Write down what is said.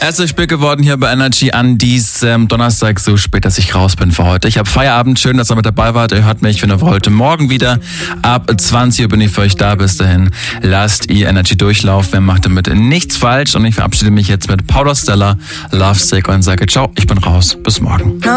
Es ist spät geworden hier bei Energy an diesem Donnerstag, so spät, dass ich raus bin für heute. Ich habe Feierabend, schön, dass ihr mit dabei wart. Ihr hört mich für heute Morgen wieder. Ab 20 Uhr bin ich für euch da. Bis dahin lasst ihr Energy durchlaufen, macht damit nichts falsch. Und ich verabschiede mich jetzt mit Paula Stella, Love Sick und sage ciao, ich bin raus. Bis morgen.